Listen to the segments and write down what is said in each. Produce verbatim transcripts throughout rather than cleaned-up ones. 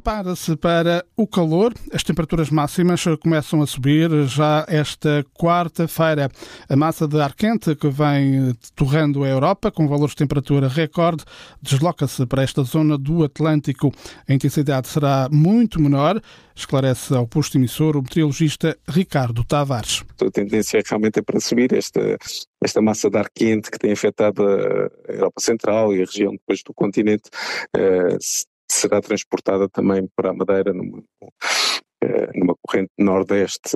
Prepara-se para o calor. As temperaturas máximas começam a subir já esta quarta-feira. A massa de ar quente que vem torrando a Europa, com valores de temperatura recorde, desloca-se para esta zona do Atlântico. A intensidade será muito menor, esclarece ao posto emissor o meteorologista Ricardo Tavares. A tendência é realmente é para subir esta, esta massa de ar quente que tem afetado a Europa Central e a região depois do continente, eh, será transportada também para a Madeira numa, numa corrente nordeste,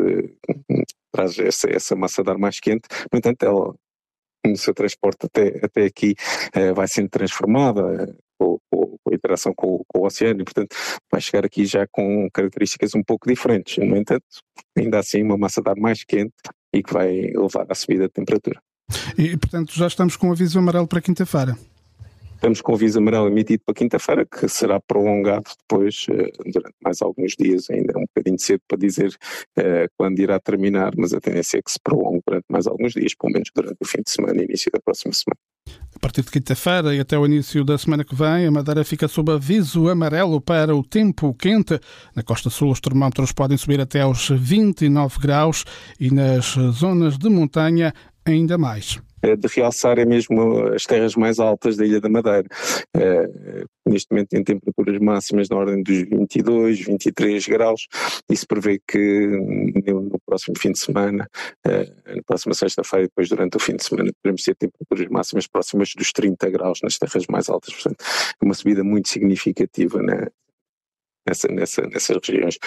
traz essa, essa massa de ar mais quente. No entanto, ela, no seu transporte até, até aqui, vai sendo transformada com, com a interação com, com o oceano e, portanto, vai chegar aqui já com características um pouco diferentes. No entanto, ainda assim, uma massa de ar mais quente e que vai levar à subida da temperatura. E, portanto, já estamos com o aviso amarelo para quinta-feira. Estamos com o aviso amarelo emitido para quinta-feira, que será prolongado depois durante mais alguns dias. Ainda é um bocadinho cedo para dizer uh, quando irá terminar, mas a tendência é que se prolongue durante mais alguns dias, pelo menos durante o fim de semana e início da próxima semana. A partir de quinta-feira e até o início da semana que vem, a Madeira fica sob aviso amarelo para o tempo quente. Na costa sul, os termómetros podem subir até aos vinte e nove graus e nas zonas de montanha ainda mais. De realçar é mesmo as terras mais altas da Ilha da Madeira. Uh, neste momento tem temperaturas máximas na ordem dos vinte e dois, vinte e três graus e se prevê que no, no próximo fim de semana, uh, na próxima sexta-feira, depois durante o fim de semana, podemos ter temperaturas máximas próximas dos trinta graus nas terras mais altas. Portanto, é uma subida muito significativa né, nessa, nessa, nessas regiões.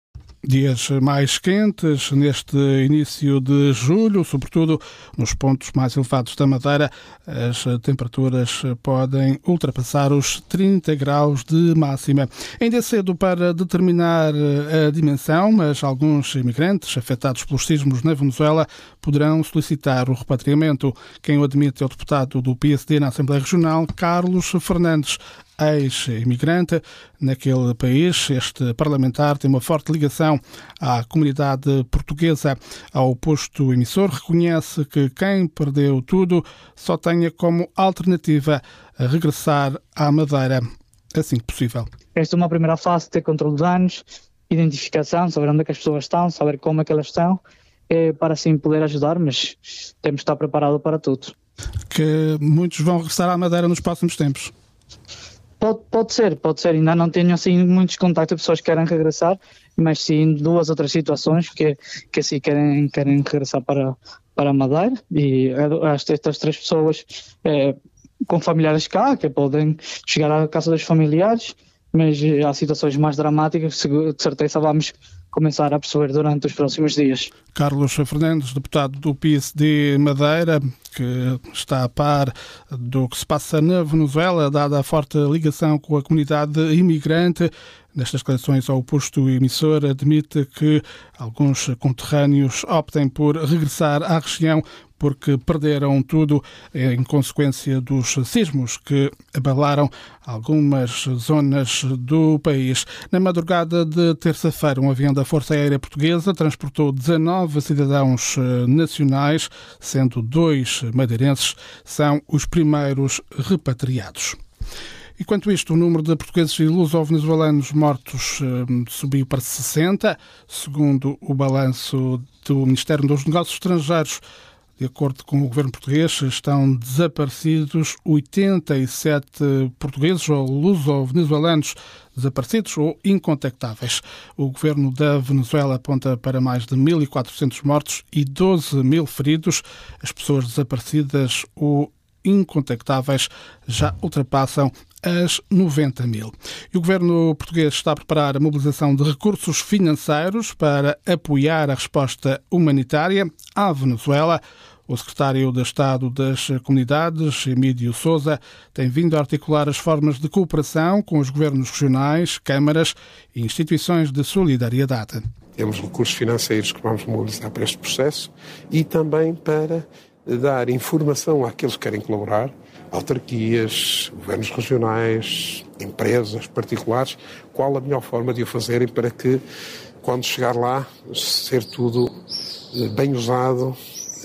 Dias mais quentes neste início de julho, sobretudo nos pontos mais elevados da Madeira, as temperaturas podem ultrapassar os trinta graus de máxima. Ainda é cedo para determinar a dimensão, mas alguns imigrantes afetados pelos sismos na Venezuela poderão solicitar o repatriamento. Quem o admite é o deputado do P S D na Assembleia Regional, Carlos Fernandes. Ex-imigrante naquele país, este parlamentar tem uma forte ligação à comunidade portuguesa. Ao posto emissor, reconhece que quem perdeu tudo só tenha como alternativa a regressar à Madeira assim que possível. Esta é uma primeira fase de ter controle de danos, identificação, saber onde é que as pessoas estão, saber como é que elas estão, é, para assim poder ajudar, mas temos de estar preparados para tudo. Que muitos vão regressar à Madeira nos próximos tempos? Pode, pode ser, pode ser. Ainda não tenho assim muitos contactos de pessoas que querem regressar, mas sim duas outras situações que, que assim querem, querem regressar para, para a Madeira e estas três pessoas é, com familiares cá, que podem chegar à casa dos familiares, mas há situações mais dramáticas que de certeza vamos começar a perceber durante os próximos dias. Carlos Fernandes, deputado do P S D Madeira, que está a par do que se passa na Venezuela, dada a forte ligação com a comunidade imigrante. Nestas declarações ao posto emissor, admite que alguns conterrâneos optem por regressar à região porque perderam tudo em consequência dos sismos que abalaram algumas zonas do país. Na madrugada de terça-feira, um avião da Força Aérea Portuguesa transportou dezanove cidadãos nacionais, sendo dois madeirenses são os primeiros repatriados. Enquanto isto, o número de portugueses e luso-venezuelanos mortos eh, subiu para sessenta, segundo o balanço do Ministério dos Negócios Estrangeiros. De acordo com o governo português, estão desaparecidos oitenta e sete portugueses ou luso-venezuelanos desaparecidos ou incontactáveis. O governo da Venezuela aponta para mais de mil e quatrocentos mortos e doze mil feridos. As pessoas desaparecidas ou incontactáveis já ultrapassam as noventa mil. E o governo português está a preparar a mobilização de recursos financeiros para apoiar a resposta humanitária à Venezuela. O secretário de Estado das Comunidades, Emílio Sousa, tem vindo a articular as formas de cooperação com os governos regionais, câmaras e instituições de solidariedade. Temos recursos financeiros que vamos mobilizar para este processo e também para dar informação àqueles que querem colaborar, autarquias, governos regionais, empresas particulares, qual a melhor forma de o fazerem para que, quando chegar lá, ser tudo bem usado,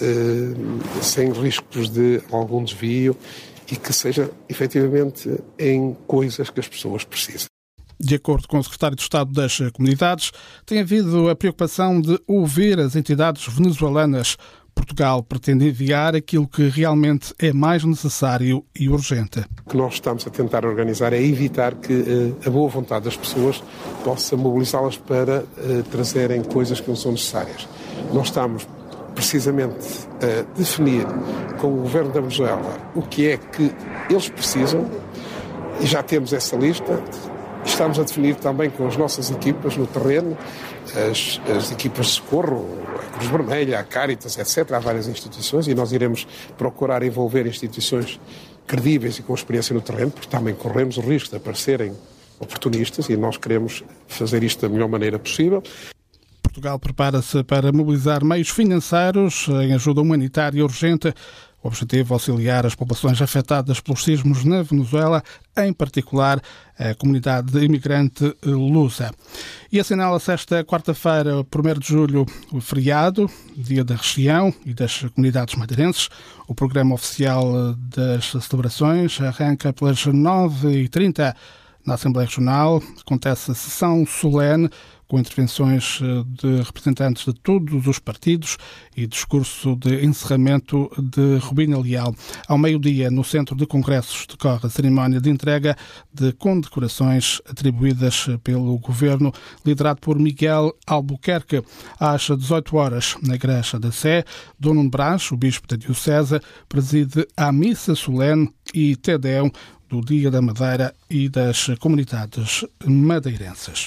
sem riscos de algum desvio e que seja efetivamente em coisas que as pessoas precisam. De acordo com o secretário de Estado das Comunidades, tem havido a preocupação de ouvir as entidades venezuelanas. Portugal pretende enviar aquilo que realmente é mais necessário e urgente. O que nós estamos a tentar organizar é evitar que uh, a boa vontade das pessoas possa mobilizá-las para uh, trazerem coisas que não são necessárias. Nós estamos precisamente a definir com o governo da Venezuela o que é que eles precisam e já temos essa lista. Estamos a definir também com as nossas equipas no terreno, as, as equipas de socorro, a Cruz Vermelha, a Caritas, etcétera. Há várias instituições e nós iremos procurar envolver instituições credíveis e com experiência no terreno, porque também corremos o risco de aparecerem oportunistas e nós queremos fazer isto da melhor maneira possível. Portugal prepara-se para mobilizar meios financeiros em ajuda humanitária urgente. O objetivo é auxiliar as populações afetadas pelos sismos na Venezuela, em particular a comunidade imigrante lusa. E assinala-se esta quarta-feira, primeiro de julho, o feriado, Dia da Região e das Comunidades Madeirenses. O programa oficial das celebrações arranca pelas nove e trinta na Assembleia Regional. Acontece a sessão solene, com intervenções de representantes de todos os partidos e discurso de encerramento de Rubina Leal. Ao meio-dia, no Centro de Congressos, decorre a cerimónia de entrega de condecorações atribuídas pelo Governo, liderado por Miguel Albuquerque. Às dezoito horas, na Igreja da Sé, Dom Nuno Brás, o Bispo da Diocese, preside a missa solene e Te-Deum do Dia da Madeira e das Comunidades Madeirenses.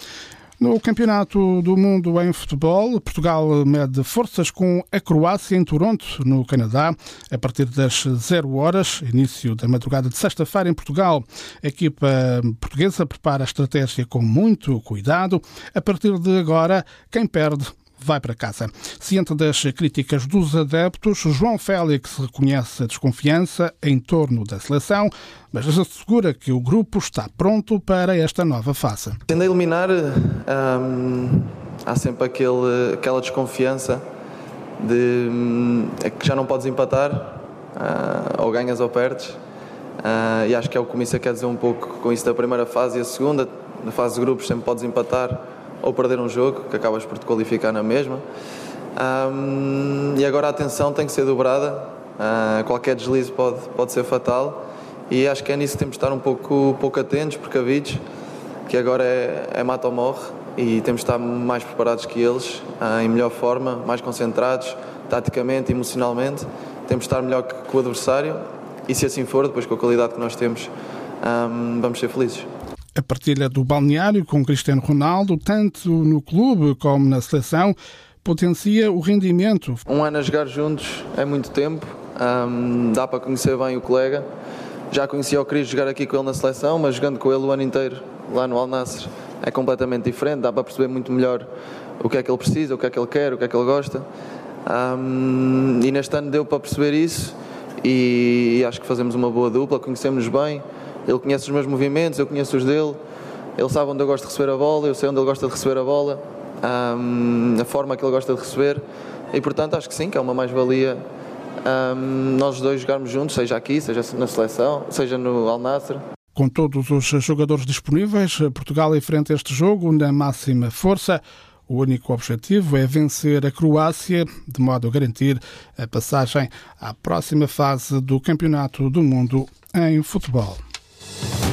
No Campeonato do Mundo em Futebol, Portugal mede forças com a Croácia em Toronto, no Canadá, a partir das zero horas, início da madrugada de sexta-feira em Portugal. A equipa portuguesa prepara a estratégia com muito cuidado. A partir de agora, quem perde vai para casa. Ciente das críticas dos adeptos, João Félix reconhece a desconfiança em torno da seleção, mas assegura que o grupo está pronto para esta nova fase. Tendo a eliminar, hum, há sempre aquele, aquela desconfiança de hum, que já não podes empatar, uh, ou ganhas ou perdes, uh, e acho que é o que o Comissão quer dizer um pouco com isso da primeira fase e a segunda. Na fase de grupos sempre podes empatar ou perder um jogo, que acabas por te qualificar na mesma. Um, e agora a atenção tem que ser dobrada, uh, qualquer deslize pode, pode ser fatal, e acho que é nisso que temos de estar um pouco, pouco atentos, precavidos, que agora é, é mata ou morre, e temos de estar mais preparados que eles, uh, em melhor forma, mais concentrados, taticamente, emocionalmente. Temos de estar melhor que, que o adversário, e se assim for, depois com a qualidade que nós temos, um, vamos ser felizes. A partilha do balneário com Cristiano Ronaldo, tanto no clube como na seleção, potencia o rendimento. Um ano a jogar juntos é muito tempo, um, dá para conhecer bem o colega. Já conhecia o Cris, jogar aqui com ele na seleção, mas jogando com ele o ano inteiro lá no Al Nassr é completamente diferente, dá para perceber muito melhor o que é que ele precisa, o que é que ele quer, o que é que ele gosta. Um, e neste ano deu para perceber isso e, e acho que fazemos uma boa dupla, conhecemos-nos bem. Ele conhece os meus movimentos, eu conheço os dele. Ele sabe onde eu gosto de receber a bola, eu sei onde ele gosta de receber a bola, um, a forma que ele gosta de receber. E, portanto, acho que sim, que é uma mais-valia um, nós dois jogarmos juntos, seja aqui, seja na seleção, seja no Al Nassr. Com todos os jogadores disponíveis, Portugal enfrenta este jogo na máxima força. O único objetivo é vencer a Croácia, de modo a garantir a passagem à próxima fase do Campeonato do Mundo em Futebol.